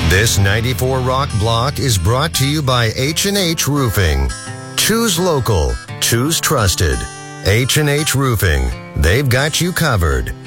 This 94 Rock block is brought to you by H&H Roofing. Choose local. Choose trusted. H&H Roofing. They've got you covered.